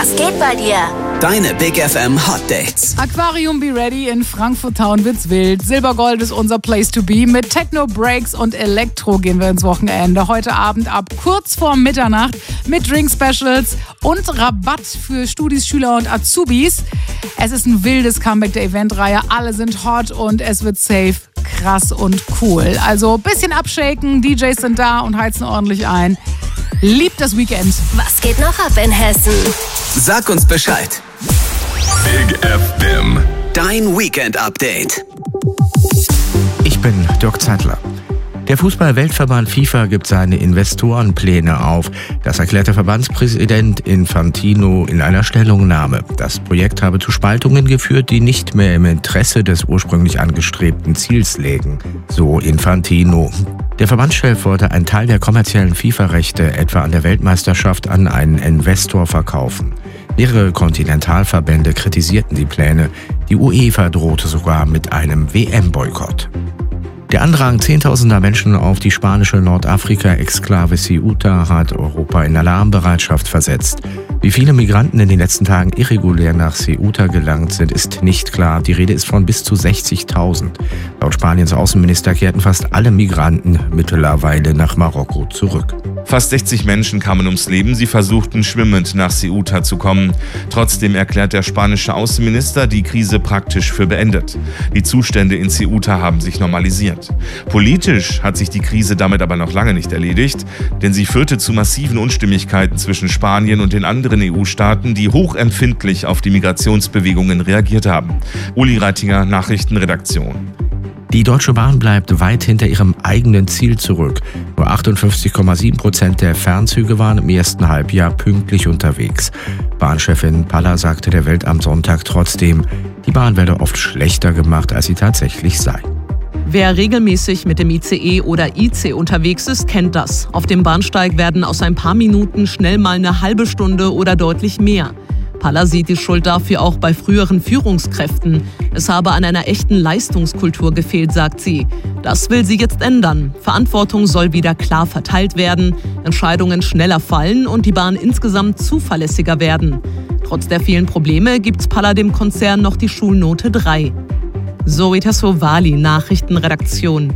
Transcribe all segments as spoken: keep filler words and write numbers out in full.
Was geht bei dir? Deine Big F M Hot Dates. Aquarium Be Ready in Frankfurt Town wird's wild. Silbergold ist unser Place to be. Mit Techno Breaks und Elektro gehen wir ins Wochenende. Heute Abend ab kurz vor Mitternacht mit Drink Specials und Rabatt für Studis, Schüler und Azubis. Es ist ein wildes Comeback der Eventreihe. Alle sind hot und es wird safe, krass und cool. Also ein bisschen abshaken, D Js sind da und heizen ordentlich ein. Liebt das Weekend. Was geht noch ab in Hessen? Sag uns Bescheid. Big F M. Dein Weekend-Update. Ich bin Dirk Zeitler. Der Fußball-Weltverband FIFA gibt seine Investorenpläne auf. Das erklärte Verbandspräsident Infantino in einer Stellungnahme. Das Projekt habe zu Spaltungen geführt, die nicht mehr im Interesse des ursprünglich angestrebten Ziels lägen, so Infantino. Der Verbandschef wollte einen Teil der kommerziellen FIFA-Rechte etwa an der Weltmeisterschaft an einen Investor verkaufen. Mehrere Kontinentalverbände kritisierten die Pläne. Die UEFA drohte sogar mit einem W M-Boykott. Der Andrang zehntausender Menschen auf die spanische Nordafrika-Exklave Ceuta hat Europa in Alarmbereitschaft versetzt. Wie viele Migranten in den letzten Tagen irregulär nach Ceuta gelangt sind, ist nicht klar. Die Rede ist von bis zu sechzigtausend. Laut Spaniens Außenminister kehrten fast alle Migranten mittlerweile nach Marokko zurück. Fast sechzig Menschen kamen ums Leben. Sie versuchten schwimmend nach Ceuta zu kommen. Trotzdem erklärt der spanische Außenminister die Krise praktisch für beendet. Die Zustände in Ceuta haben sich normalisiert. Politisch hat sich die Krise damit aber noch lange nicht erledigt, denn sie führte zu massiven Unstimmigkeiten zwischen Spanien und den anderen E U-Staaten, die hochempfindlich auf die Migrationsbewegungen reagiert haben. Uli Reitinger, Nachrichtenredaktion. Die Deutsche Bahn bleibt weit hinter ihrem eigenen Ziel zurück. Nur achtundfünfzig Komma sieben Prozent der Fernzüge waren im ersten Halbjahr pünktlich unterwegs. Bahnchefin Palla sagte der Welt am Sonntag trotzdem, die Bahn werde oft schlechter gemacht, als sie tatsächlich sei. Wer regelmäßig mit dem I C E oder I C unterwegs ist, kennt das. Auf dem Bahnsteig werden aus ein paar Minuten schnell mal eine halbe Stunde oder deutlich mehr. Palla sieht die Schuld dafür auch bei früheren Führungskräften. Es habe an einer echten Leistungskultur gefehlt, sagt sie. Das will sie jetzt ändern. Verantwortung soll wieder klar verteilt werden, Entscheidungen schneller fallen und die Bahn insgesamt zuverlässiger werden. Trotz der vielen Probleme gibt Palla dem Konzern noch die Schulnote drei. Zoe Tassovali, Nachrichtenredaktion.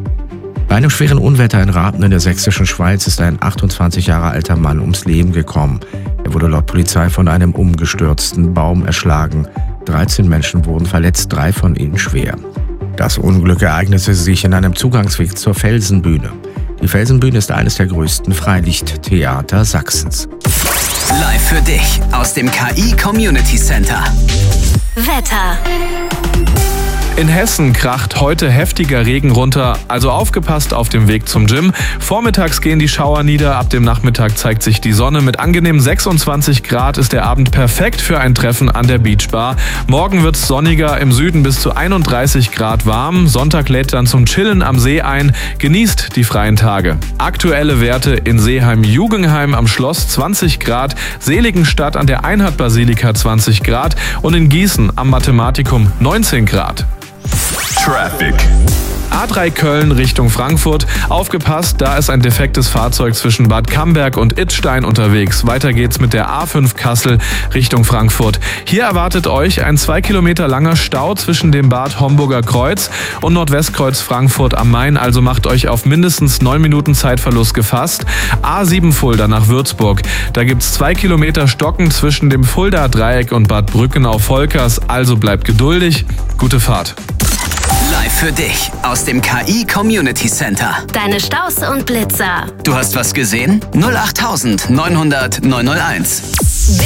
Bei einem schweren Unwetter in Raten in der sächsischen Schweiz ist ein achtundzwanzig Jahre alter Mann ums Leben gekommen. Er wurde laut Polizei von einem umgestürzten Baum erschlagen. dreizehn Menschen wurden verletzt, drei von ihnen schwer. Das Unglück ereignete sich in einem Zugangsweg zur Felsenbühne. Die Felsenbühne ist eines der größten Freilichttheater Sachsens. Live für dich aus dem K I Community Center. Wetter. In Hessen kracht heute heftiger Regen runter, also aufgepasst auf dem Weg zum Gym. Vormittags gehen die Schauer nieder, ab dem Nachmittag zeigt sich die Sonne. Mit angenehm sechsundzwanzig Grad ist der Abend perfekt für ein Treffen an der Beachbar. Morgen wird es sonniger, im Süden bis zu einunddreißig Grad warm. Sonntag lädt dann zum Chillen am See ein. Genießt die freien Tage. Aktuelle Werte in Seeheim-Jugenheim am Schloss zwanzig Grad, Seligenstadt an der Einhard-Basilika zwanzig Grad und in Gießen am Mathematikum neunzehn Grad. Traffic. A drei Köln Richtung Frankfurt. Aufgepasst, da ist ein defektes Fahrzeug zwischen Bad Camberg und Itzstein unterwegs. Weiter geht's mit der A fünf Kassel Richtung Frankfurt. Hier erwartet euch ein zwei Kilometer langer Stau zwischen dem Bad Homburger Kreuz und Nordwestkreuz Frankfurt am Main. Also macht euch auf mindestens neun Minuten Zeitverlust gefasst. A sieben Fulda nach Würzburg. Da gibt's zwei Kilometer Stocken zwischen dem Fulda Dreieck und Bad Brückenau-Volkers. Also bleibt geduldig. Gute Fahrt. Live für dich aus dem K I Community Center. Deine Staus und Blitzer. Du hast was gesehen? null acht neunhundert neunhunderteins.